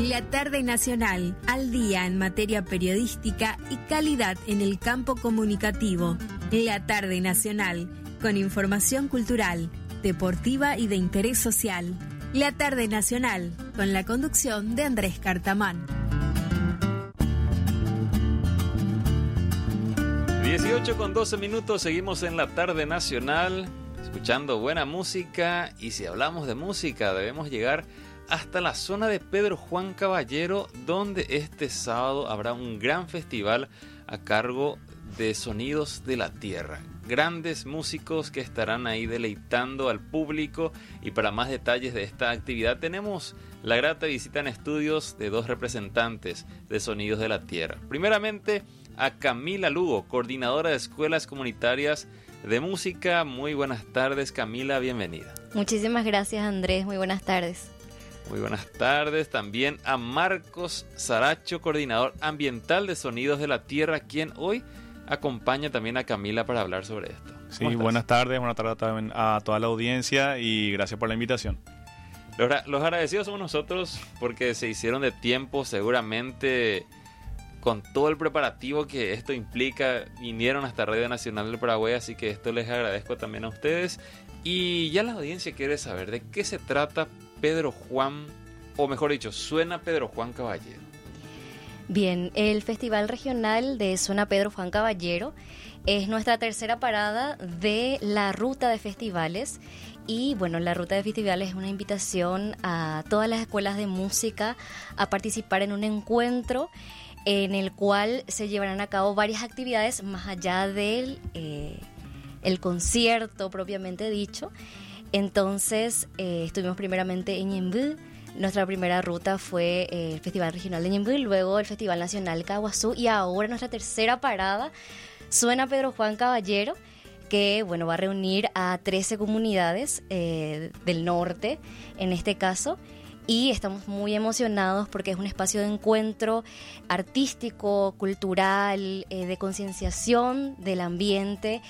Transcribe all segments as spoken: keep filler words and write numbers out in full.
La Tarde Nacional, al día en materia periodística y calidad en el campo comunicativo. La Tarde Nacional, con información cultural, deportiva y de interés social. La Tarde Nacional, con la conducción de Andrés Cartamán. dieciocho con doce minutos, seguimos en la Tarde Nacional, escuchando buena música. Y si hablamos de música, debemos llegar hasta la zona de Pedro Juan Caballero, donde este sábado habrá un gran festival a cargo de Sonidos de la Tierra. Grandes músicos que estarán ahí deleitando al público. Y para más detalles de esta actividad tenemos la grata visita en estudios de dos representantes de Sonidos de la Tierra. Primeramente a Camila Lugo, coordinadora de escuelas comunitarias de música. Muy buenas tardes, Camila, bienvenida. Muchísimas gracias, Andrés, muy buenas tardes. Muy buenas tardes también a Marcos Saracho, coordinador ambiental de Sonidos de la Tierra, quien hoy acompaña también a Camila para hablar sobre esto. Sí, buenas tardes, buenas tardes también a toda la audiencia y gracias por la invitación. Los, los agradecidos somos nosotros porque se hicieron de tiempo, seguramente con todo el preparativo que esto implica, vinieron hasta Radio Nacional del Paraguay, así que esto les agradezco también a ustedes. Y ya la audiencia quiere saber de qué se trata Pedro Juan, o mejor dicho, Suena Pedro Juan Caballero. Bien, el Festival Regional de Suena Pedro Juan Caballero es nuestra tercera parada de la ruta de festivales. Y bueno, la ruta de festivales es una invitación a todas las escuelas de música a participar en un encuentro en el cual se llevarán a cabo varias actividades más allá del eh, el concierto propiamente dicho. Entonces, eh, estuvimos primeramente en Ñemby. Nuestra primera ruta fue eh, el Festival Regional de Ñemby, luego el Festival Nacional Caguazú y ahora nuestra tercera parada, Suena Pedro Juan Caballero, que bueno, va a reunir a trece comunidades eh, del norte, en este caso, y estamos muy emocionados porque es un espacio de encuentro artístico, cultural, eh, de concienciación del ambiente.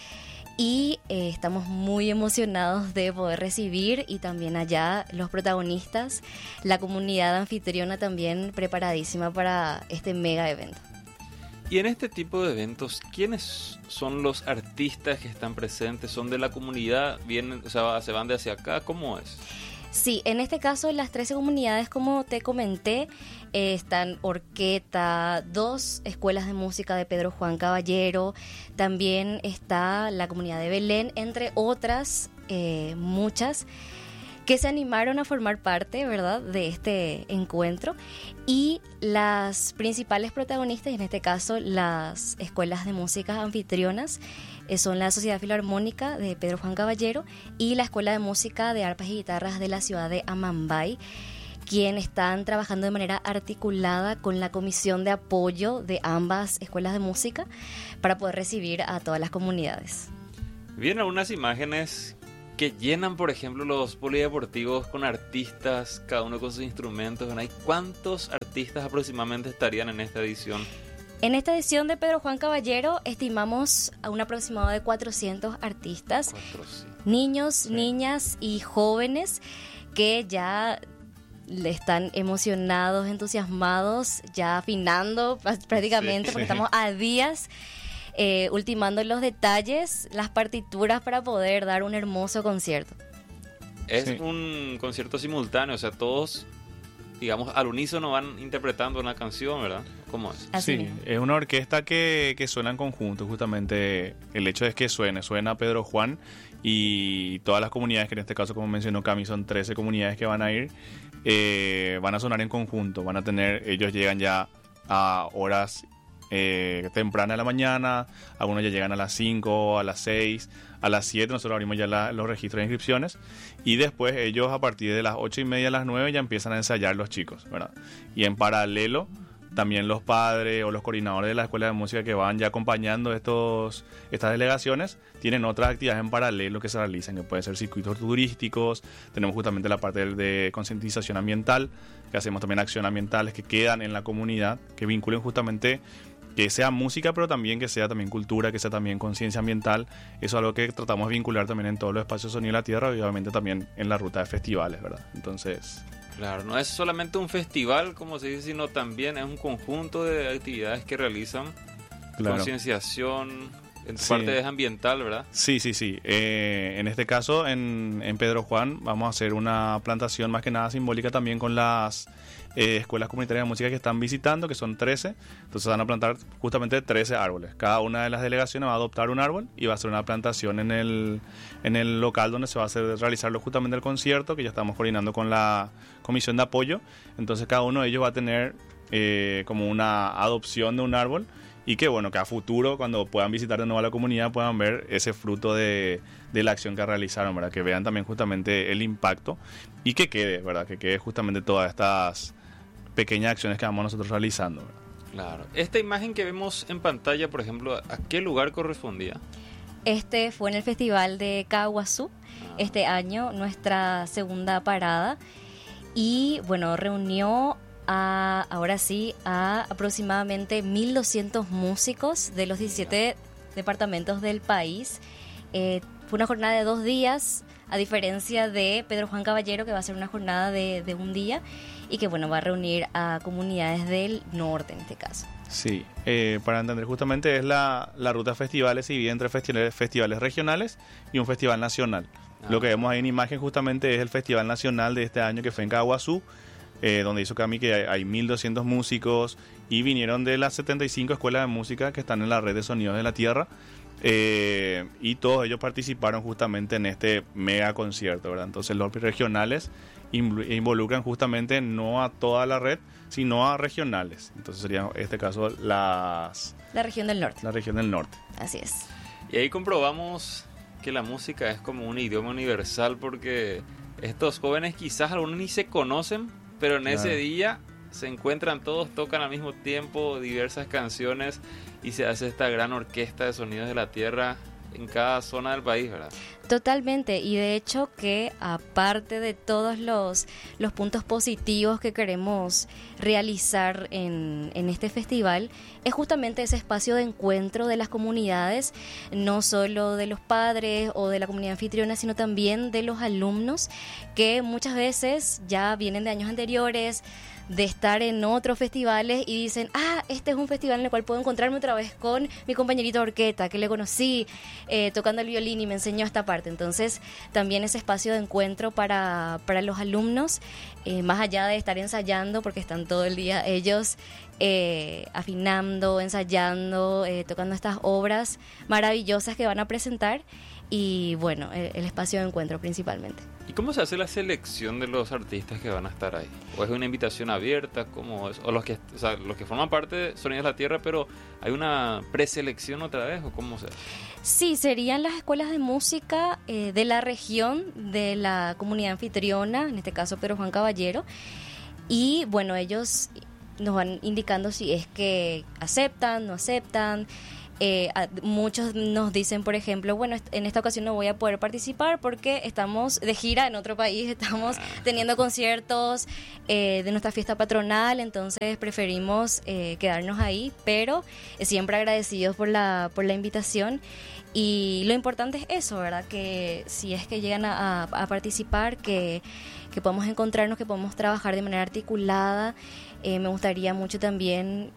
Y eh, estamos muy emocionados de poder recibir y también allá los protagonistas, la comunidad anfitriona también preparadísima para este mega evento. Y en este tipo de eventos, ¿quiénes son los artistas que están presentes? ¿Son de la comunidad? ¿Vienen, o sea, se van de hacia acá? ¿Cómo es? Sí, en este caso las trece comunidades, como te comenté, eh, están Orqueta, dos escuelas de música de Pedro Juan Caballero, también está la comunidad de Belén, entre otras eh, muchas que se animaron a formar parte, ¿verdad?, de este encuentro. Y las principales protagonistas, en este caso las escuelas de música anfitrionas, son la Sociedad Filarmónica de Pedro Juan Caballero y la Escuela de Música de Arpas y Guitarras de la ciudad de Amambay, quienes están trabajando de manera articulada con la comisión de apoyo de ambas escuelas de música para poder recibir a todas las comunidades. Vienen algunas imágenes que llenan, por ejemplo, los polideportivos con artistas, cada uno con sus instrumentos. ¿Cuántos artistas aproximadamente estarían en esta edición? En esta edición de Pedro Juan Caballero estimamos a un aproximado de cuatrocientos artistas, cuatrocientos. Niños, sí. Niñas y jóvenes que ya están emocionados, entusiasmados, ya afinando prácticamente, sí, porque sí. Estamos a días eh, ultimando los detalles, las partituras para poder dar un hermoso concierto. Es sí. un concierto simultáneo, o sea, todos, digamos, al unísono van interpretando una canción, ¿verdad? ¿Cómo es? Así sí, mismo. Es una orquesta que, que suena en conjunto, justamente el hecho es que suene, suena Pedro Juan y todas las comunidades, que en este caso, como mencionó Cami, son trece comunidades que van a ir, eh, van a sonar en conjunto, van a tener, ellos llegan ya a horas eh, tempranas de la mañana, algunos ya llegan a las cinco, a las seis, a las siete, nosotros abrimos ya la, los registros de inscripciones y después ellos a partir de las ocho y media a las nueve ya empiezan a ensayar los chicos, ¿verdad? Y en paralelo también los padres o los coordinadores de la escuela de música que van ya acompañando estos estas delegaciones tienen otras actividades en paralelo que se realizan, que pueden ser circuitos turísticos, tenemos justamente la parte de, de concientización ambiental, que hacemos también acciones ambientales que quedan en la comunidad, que vinculen justamente que sea música, pero también que sea también cultura, que sea también conciencia ambiental. Eso es algo que tratamos de vincular también en todos los espacios Sonido de la Tierra y obviamente también en la ruta de festivales, ¿verdad? Entonces, Claro, no es solamente un festival, como se dice, sino también es un conjunto de actividades que realizan. Claro. Concienciación, en tu sí. parte es ambiental, ¿verdad? Sí, sí, sí. Eh, en este caso, en, en Pedro Juan, vamos a hacer una plantación más que nada simbólica también con las eh, escuelas comunitarias de música que están visitando, que son trece. Entonces van a plantar justamente trece árboles. Cada una de las delegaciones va a adoptar un árbol y va a hacer una plantación en el, en el local donde se va a hacer realizarlo justamente el concierto, que ya estamos coordinando con la comisión de apoyo. Entonces cada uno de ellos va a tener eh, como una adopción de un árbol. Y que bueno, que a futuro, cuando puedan visitar de nuevo a la comunidad, puedan ver ese fruto de, de la acción que realizaron, ¿verdad? Que vean también justamente el impacto y que quede, ¿verdad? Que quede justamente todas estas pequeñas acciones que vamos nosotros realizando, ¿verdad? Claro. Esta imagen que vemos en pantalla, por ejemplo, ¿a qué lugar correspondía? Este fue en el Festival de Caaguazú, ah. este año, nuestra segunda parada. Y bueno, reunió... A, ahora sí, a aproximadamente mil doscientos músicos de los diecisiete departamentos del país. Eh, fue una jornada de dos días, a diferencia de Pedro Juan Caballero, que va a ser una jornada de, de un día y que bueno va a reunir a comunidades del norte en este caso. Sí, eh, para entender justamente es la, la ruta de festivales y divide entre festivales, festivales regionales y un festival nacional. Ah. Lo que vemos ahí en imagen justamente es el festival nacional de este año que fue en Caaguazú. Eh, donde hizo Cami que hay, hay mil doscientos músicos y vinieron de las setenta y cinco escuelas de música que están en la red de Sonidos de la Tierra eh, y todos ellos participaron justamente en este mega concierto, ¿verdad? Entonces los regionales involucran justamente no a toda la red, sino a regionales. Entonces sería en este caso las... La región del norte. La región del norte. Así es. Y ahí comprobamos que la música es como un idioma universal porque estos jóvenes quizás algunos ni se conocen, pero en claro. ese día se encuentran todos, tocan al mismo tiempo diversas canciones y se hace esta gran orquesta de Sonidos de la Tierra en cada zona del país, ¿verdad? Totalmente, y de hecho que aparte de todos los, los puntos positivos que queremos realizar en, en este festival, es justamente ese espacio de encuentro de las comunidades, no solo de los padres o de la comunidad anfitriona, sino también de los alumnos que muchas veces ya vienen de años anteriores, de estar en otros festivales y dicen, ah, este es un festival en el cual puedo encontrarme otra vez con mi compañerito de orquesta que le conocí eh, tocando el violín y me enseñó esta parte. Entonces también ese espacio de encuentro para, para los alumnos, eh, más allá de estar ensayando, porque están todo el día ellos eh, afinando, ensayando, eh, tocando estas obras maravillosas que van a presentar y bueno, el, el espacio de encuentro principalmente. ¿Y cómo se hace la selección de los artistas que van a estar ahí? ¿O es una invitación abierta? ¿Cómo es? ¿O los que, o sea, los que forman parte de Sonidos de la Tierra, pero hay una preselección otra vez? ¿O cómo se hace? Sí, serían las escuelas de música eh, de la región, de la comunidad anfitriona, en este caso Pedro Juan Caballero. Y bueno, ellos nos van indicando si es que aceptan, no aceptan. Eh, a, muchos nos dicen, por ejemplo, bueno, en esta ocasión no voy a poder participar porque estamos de gira en otro país, estamos teniendo conciertos eh, de nuestra fiesta patronal, entonces preferimos eh, quedarnos ahí, pero eh, siempre agradecidos por la, por la invitación. Y lo importante es eso, ¿verdad? Que si es que llegan a, a, a participar, que, que podamos encontrarnos, que podamos trabajar de manera articulada. Eh, me gustaría mucho también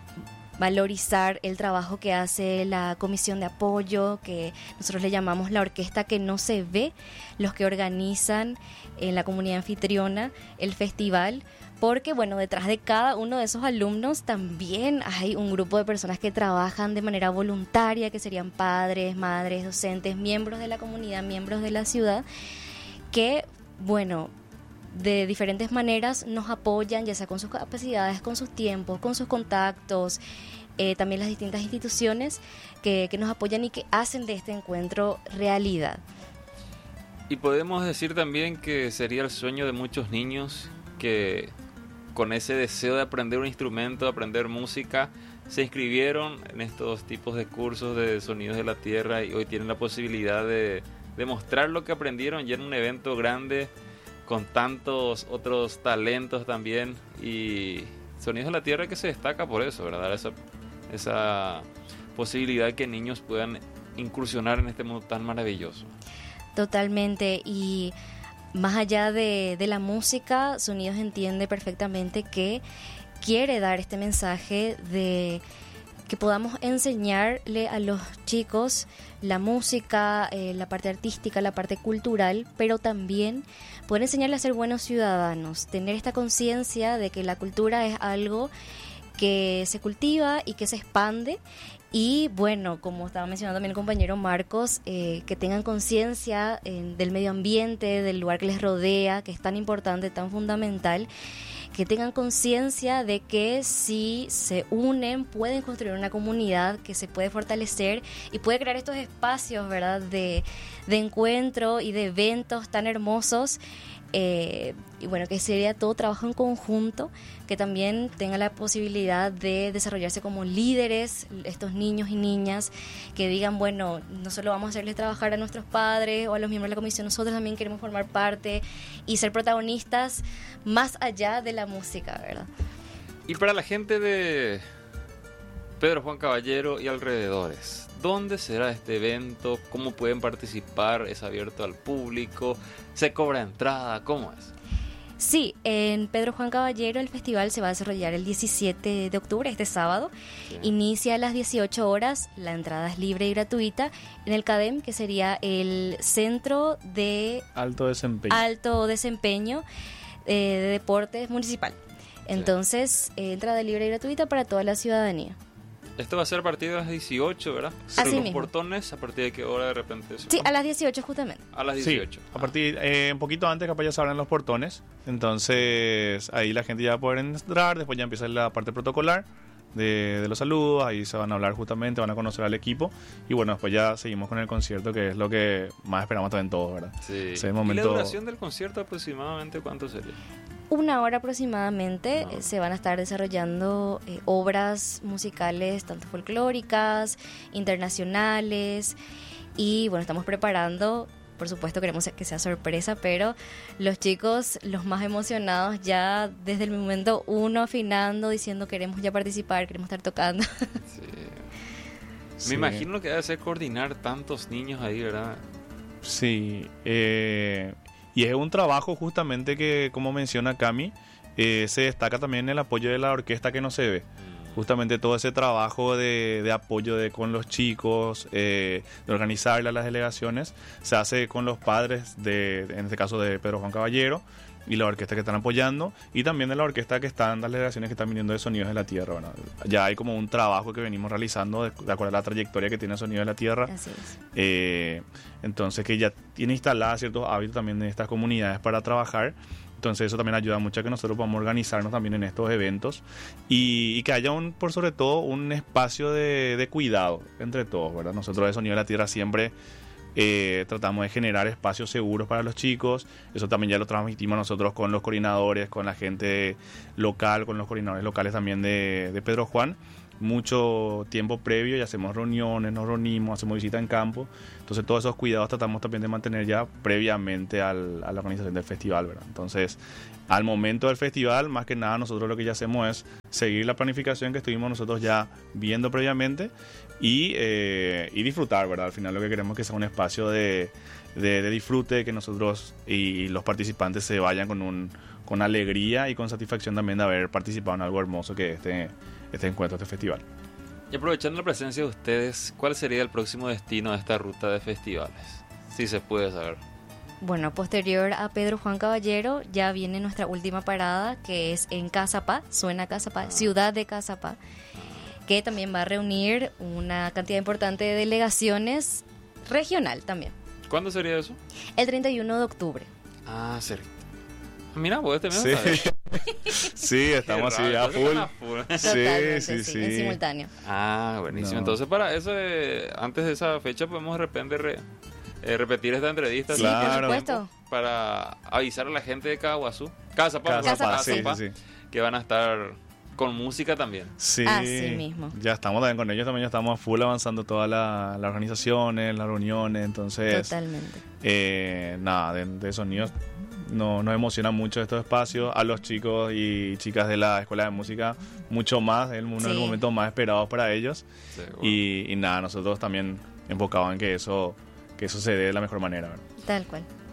valorizar el trabajo que hace la comisión de apoyo, que nosotros le llamamos la orquesta que no se ve, los que organizan en la comunidad anfitriona el festival, porque bueno, detrás de cada uno de esos alumnos también hay un grupo de personas que trabajan de manera voluntaria, que serían padres, madres, docentes, miembros de la comunidad, miembros de la ciudad, que bueno, de diferentes maneras nos apoyan, ya sea con sus capacidades, con sus tiempos, con sus contactos, eh, también las distintas instituciones que, que nos apoyan y que hacen de este encuentro realidad. Y podemos decir también que sería el sueño de muchos niños que con ese deseo de aprender un instrumento, de aprender música, se inscribieron en estos tipos de cursos de Sonidos de la Tierra y hoy tienen la posibilidad de demostrar lo que aprendieron ya en un evento grande con tantos otros talentos también, y Sonidos de la Tierra que se destaca por eso, ¿verdad? Esa, esa posibilidad de que niños puedan incursionar en este mundo tan maravilloso. Totalmente, y más allá de, de la música, Sonidos entiende perfectamente que quiere dar este mensaje de que podamos enseñarle a los chicos la música, eh, la parte artística, la parte cultural, pero también poder enseñarles a ser buenos ciudadanos, tener esta conciencia de que la cultura es algo que se cultiva y que se expande. Y bueno, como estaba mencionando también el compañero Marcos, eh, que tengan conciencia eh, del medio ambiente, del lugar que les rodea, que es tan importante, tan fundamental, que tengan conciencia de que si se unen pueden construir una comunidad que se puede fortalecer y puede crear estos espacios, ¿verdad?, de, de encuentro y de eventos tan hermosos. Eh, y bueno, que sería todo trabajo en conjunto, que también tenga la posibilidad de desarrollarse como líderes, estos niños y niñas, que digan, bueno, no solo vamos a hacerles trabajar a nuestros padres o a los miembros de la comisión, nosotros también queremos formar parte y ser protagonistas más allá de la música, ¿verdad? Y para la gente de Pedro Juan Caballero y alrededores, ¿dónde será este evento? ¿Cómo pueden participar? ¿Es abierto al público? ¿Se cobra entrada? ¿Cómo es? Sí, en Pedro Juan Caballero el festival se va a desarrollar el diecisiete de octubre, este sábado. Sí. Inicia a las dieciocho horas, la entrada es libre y gratuita, en el CADEM, que sería el Centro de Alto Desempeño, Alto Desempeño eh, de Deportes Municipal. Entonces, sí. eh, entrada libre y gratuita para toda la ciudadanía. Esto va a ser a partir de las dieciocho, ¿verdad? Así Pero los mismo. portones, ¿a partir de qué hora de repente? Sí, a las dieciocho justamente. A las dieciocho. Sí, a partir, eh, un poquito antes capaz ya se abren los portones, entonces ahí la gente ya va a poder entrar, después ya empieza la parte protocolar de, de los saludos, ahí se van a hablar justamente, van a conocer al equipo y bueno, después ya seguimos con el concierto, que es lo que más esperamos también todos, ¿verdad? Sí. Ese momento... ¿Y la duración del concierto aproximadamente cuánto sería? Una hora aproximadamente. No. eh, se van a estar desarrollando eh, obras musicales tanto folclóricas, internacionales y bueno, estamos preparando, por supuesto queremos que sea sorpresa, pero los chicos, los más emocionados ya desde el momento uno afinando, diciendo queremos ya participar, queremos estar tocando. Sí. Sí. Me imagino lo que debe ser coordinar tantos niños ahí, ¿verdad? Sí, eh... y es un trabajo justamente que, como menciona Cami, eh, se destaca también el apoyo de la orquesta que no se ve. Justamente todo ese trabajo de, de apoyo de, con los chicos, eh, de organizarle a las delegaciones, se hace con los padres, de, en este caso de Pedro Juan Caballero, y la orquesta que están apoyando, y también de la orquesta que están, las delegaciones que están viniendo de Sonidos de la Tierra. Bueno, ya hay como un trabajo que venimos realizando de, de acuerdo a la trayectoria que tiene Sonidos de la Tierra. Así es. Eh, entonces que ya tiene instaladas ciertos hábitos también de estas comunidades para trabajar. Entonces eso también ayuda mucho a que nosotros podamos organizarnos también en estos eventos y, y que haya un, por sobre todo, un espacio de, de cuidado entre todos, ¿verdad? Nosotros de Sonidos de la Tierra siempre eh, tratamos de generar espacios seguros para los chicos. Eso también ya lo transmitimos nosotros con los coordinadores, con la gente local, con los coordinadores locales también de, de Pedro Juan. Mucho tiempo previo y hacemos reuniones, nos reunimos, hacemos visita en campo. Entonces todos esos cuidados tratamos también de mantener ya previamente al, a la organización del festival, ¿verdad? Entonces, al momento del festival, más que nada nosotros lo que ya hacemos es seguir la planificación que estuvimos nosotros ya viendo previamente y, eh, y disfrutar, ¿verdad? Al final lo que queremos es que sea un espacio de, de, de disfrute, que nosotros y los participantes se vayan con, un, con alegría y con satisfacción también de haber participado en algo hermoso que este... este encuentro, este festival. Y aprovechando la presencia de ustedes, ¿cuál sería el próximo destino de esta ruta de festivales? Si se puede saber. Bueno, posterior a Pedro Juan Caballero ya viene nuestra última parada, que es en Cazapá, suena Cazapá, ah. ciudad de Cazapá, que también va a reunir una cantidad importante de delegaciones regional también. ¿Cuándo sería eso? El treinta y uno de octubre. Ah, cerca. Mira, vos este mismo sí. sabes. Sí, estamos así a full. full. Totalmente, sí, sí, sí, sí. en simultáneo. Ah, buenísimo. No. Entonces, para eso, eh, antes de esa fecha, podemos de repente re, eh, repetir esta entrevista. Sí, Claro. por supuesto. Para avisar a la gente de Caguazú, Cazapá, Cazapá, sí, Cazapá, sí, sí. que van a estar con música también. Sí, Así mismo. ya estamos también con ellos, también ya estamos a full avanzando todas la, las organizaciones, las reuniones, entonces... Totalmente. Eh, nada, de, de sonidos no, nos emociona mucho estos espacios, a los chicos y chicas de la escuela de música mucho más, es uno Sí. de los momentos más esperados para ellos. Seguro. Y, y nada, nosotros también enfocados en que eso, que eso se dé de la mejor manera, ¿verdad? Tal cual.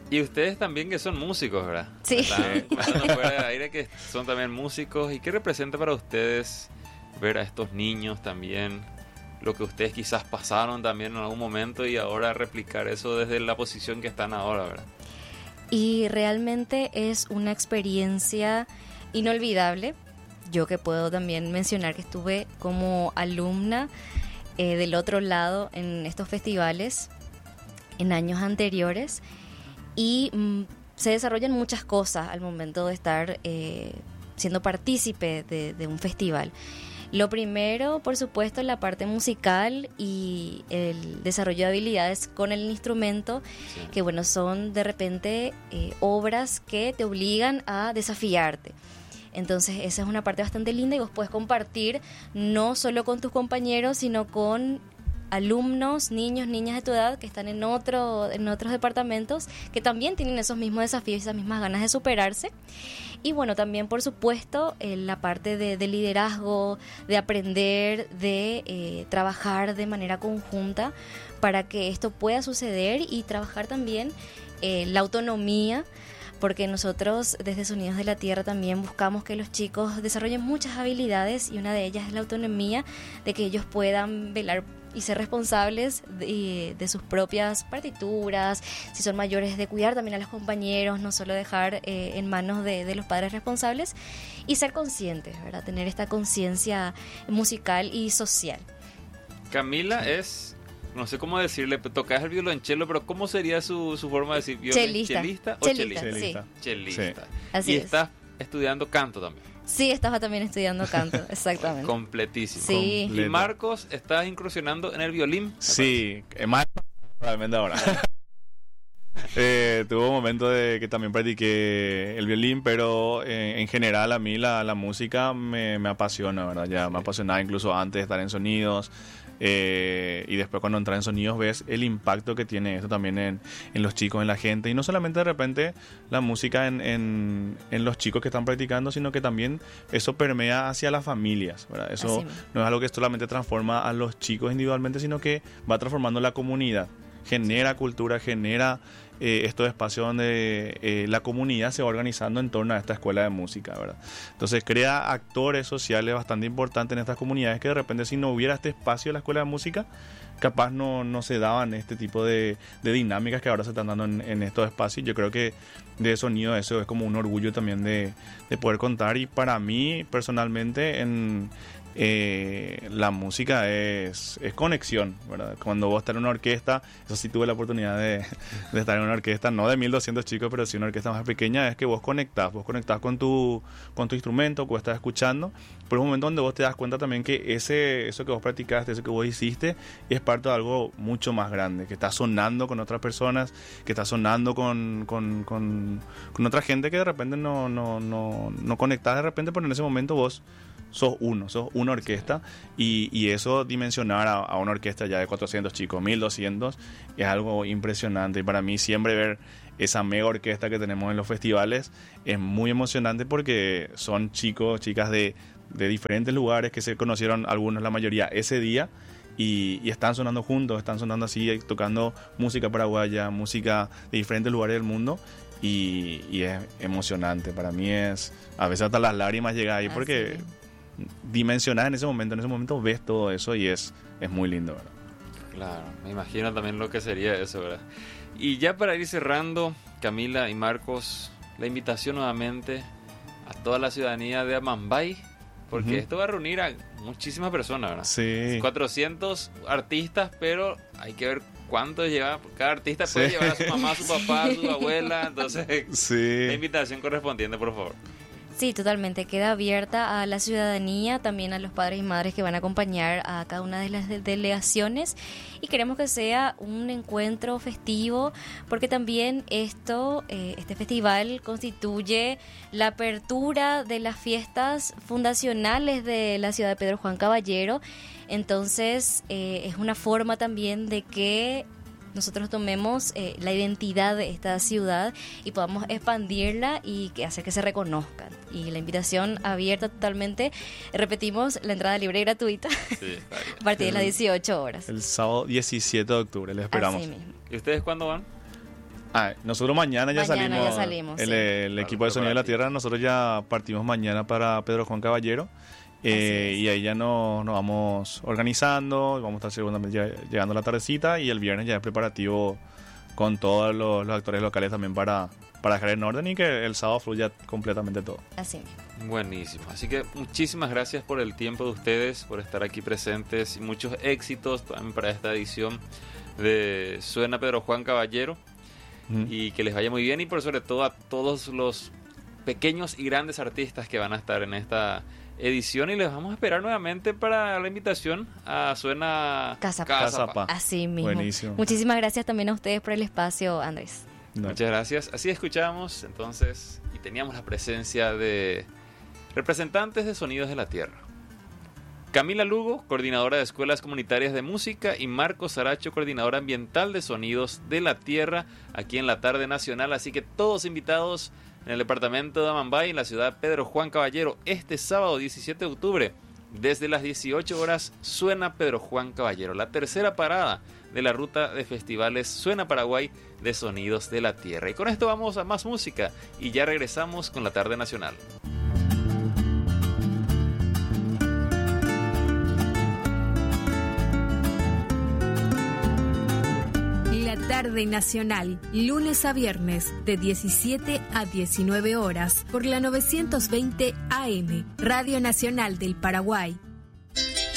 Y ustedes también que son músicos, ¿verdad? Sí. Están comentando fuera del aire que son también músicos. ¿Y qué representa para ustedes ver a estos niños también? Lo que ustedes quizás pasaron también en algún momento y ahora replicar eso desde la posición que están ahora, ¿verdad? Y realmente es una experiencia inolvidable. Yo que puedo también mencionar que estuve como alumna eh, del otro lado en estos festivales en años anteriores. Y mm, se desarrollan muchas cosas al momento de estar eh, siendo partícipe de, de un festival. Lo primero, por supuesto, la parte musical y el desarrollo de habilidades con el instrumento, sí. que bueno, son de repente eh, obras que te obligan a desafiarte. Entonces esa es una parte bastante linda y vos puedes compartir no solo con tus compañeros, sino con alumnos, niños, niñas de tu edad que están en otro, en otros departamentos que también tienen esos mismos desafíos y esas mismas ganas de superarse. Y bueno, también por supuesto eh, la parte de, de liderazgo, de aprender, de eh, trabajar de manera conjunta para que esto pueda suceder y trabajar también eh, la autonomía, porque nosotros desde Sonidos de la Tierra también buscamos que los chicos desarrollen muchas habilidades y una de ellas es la autonomía, de que ellos puedan velar y ser responsables de, de sus propias partituras, si son mayores, de cuidar también a los compañeros, no solo dejar eh, en manos de, de los padres responsables, y ser conscientes, ¿verdad? Tener esta conciencia musical y social. Camila es, no sé cómo decirle, tocas el violonchelo, pero ¿cómo sería su, su forma de decir? Chelista. ¿Chelista o chelista? chelista? Sí. Chelista. Sí. Así y es. estás estudiando canto también. Sí, estaba también estudiando canto, exactamente. Completísimo. Sí. Completo. Y Marcos, ¿estás incursionando en el violín? Sí, más realmente ahora. eh, tuvo un momento de que también practiqué el violín, pero eh, en general a mí la, la música me, me apasiona, ¿verdad? Ya sí. Me apasionaba incluso antes de estar en sonidos. Eh, y después cuando entras en sonidos ves el impacto que tiene esto también en, en los chicos, en la gente, y no solamente de repente la música en, en, en los chicos que están practicando, sino que también eso permea hacia las familias, ¿verdad? Eso no es algo que solamente transforma a los chicos individualmente, sino que va transformando la comunidad, genera cultura, genera eh, estos espacios donde eh, la comunidad se va organizando en torno a esta escuela de música, ¿verdad? Entonces crea actores sociales bastante importantes en estas comunidades que de repente si no hubiera este espacio de la escuela de música, capaz no, no se daban este tipo de, de dinámicas que ahora se están dando en, en estos espacios. Yo creo que de sonido eso es como un orgullo también de, de poder contar, y para mí personalmente en... Eh, la música es, es conexión, ¿verdad? Cuando vos estás en una orquesta, eso sí tuve la oportunidad de, de estar en una orquesta, no de mil doscientos chicos, pero sí una orquesta más pequeña, es que vos conectás, vos conectás con tu, con tu instrumento, que vos estás escuchando, pero es un momento donde vos te das cuenta también que ese, eso que vos practicaste, eso que vos hiciste, es parte de algo mucho más grande, que está sonando con otras personas, que está sonando con, con, con, con otra gente que de repente no, no, no, no conectás de repente, pero en ese momento vos sos uno, sos una orquesta, y, y eso dimensionar a, a una orquesta ya de cuatrocientos chicos, mil doscientos, es algo impresionante, y para mí siempre ver esa mega orquesta que tenemos en los festivales es muy emocionante, porque son chicos, chicas de, de diferentes lugares que se conocieron, algunos, la mayoría, ese día, y, y están sonando juntos, están sonando así, tocando música paraguaya, música de diferentes lugares del mundo. Y, y es emocionante, para mí es, a veces hasta las lágrimas llegan ahí, porque así dimensionar en ese momento, en ese momento ves todo eso y es, es muy lindo, ¿verdad? Claro, me imagino también lo que sería eso, ¿verdad? Y ya para ir cerrando, Camila y Marcos, la invitación nuevamente a toda la ciudadanía de Amambay, porque uh-huh. esto va a reunir a muchísimas personas, ¿verdad? Sí. cuatrocientos artistas, pero hay que ver cuánto lleva, cada artista puede sí. llevar a su mamá, a su papá, a su abuela, entonces sí. la invitación correspondiente, por favor. Sí, totalmente, queda abierta a la ciudadanía, también a los padres y madres que van a acompañar a cada una de las de- delegaciones, y queremos que sea un encuentro festivo, porque también esto, eh, este festival constituye la apertura de las fiestas fundacionales de la ciudad de Pedro Juan Caballero. Entonces eh, es una forma también de que nosotros tomemos eh, la identidad de esta ciudad y podamos expandirla y que hacer que se reconozcan. Y la invitación abierta totalmente. Repetimos, la entrada libre y gratuita, sí, a partir de las dieciocho horas. El sábado diecisiete de octubre, les esperamos. Así mismo. ¿Y ustedes cuándo van? Ah, nosotros mañana ya Mañana salimos. ya salimos, el, sí. el equipo de Sonido de la Tierra, nosotros ya partimos mañana para Pedro Juan Caballero. Eh, y ahí ya nos, nos vamos organizando, vamos a estar seguramente ya- llegando a la tardecita, y el viernes ya es preparativo con todos los, los actores locales también para, para dejar en orden y que el sábado fluya completamente todo. Así mismo. Buenísimo. Así que muchísimas gracias por el tiempo de ustedes, por estar aquí presentes, y muchos éxitos también para esta edición de Suena Pedro Juan Caballero. Ujú. Y que les vaya muy bien, y por sobre todo a todos los pequeños y grandes artistas que van a estar en esta edición, y les vamos a esperar nuevamente para la invitación a Suena Casapa. Casapa. Así mismo. Buenísimo. Muchísimas gracias también a ustedes por el espacio, Andrés. No. Muchas gracias. Así escuchamos entonces, y teníamos la presencia de representantes de Sonidos de la Tierra. Camila Lugo, coordinadora de Escuelas Comunitarias de Música, y Marcos Saracho, coordinadora ambiental de Sonidos de la Tierra, aquí en la Tarde Nacional. Así que todos invitados en el departamento de Amambay, en la ciudad de Pedro Juan Caballero, este sábado diecisiete de octubre, desde las dieciocho horas, Suena Pedro Juan Caballero, la tercera parada de la ruta de festivales Suena Paraguay de Sonidos de la Tierra. Y con esto vamos a más música, y ya regresamos con la Tarde Nacional. La Tarde Nacional, lunes a viernes, de diecisiete a diecinueve horas, por la novecientos veinte A M, Radio Nacional del Paraguay.